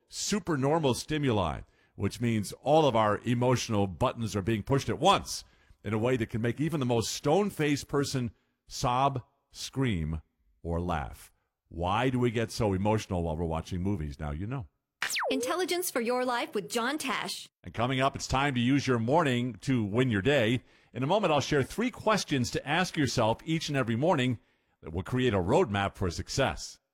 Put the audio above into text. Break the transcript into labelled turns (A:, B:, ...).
A: supernormal stimuli, which means all of our emotional buttons are being pushed at once in a way that can make even the most stone-faced person sob, scream, or laugh. Why do we get so emotional while we're watching movies? Now you know.
B: Intelligence for Your Life with John Tash.
A: And coming up, it's time to use your morning to win your day. In a moment, I'll share 3 questions to ask yourself each and every morning that will create a roadmap for success.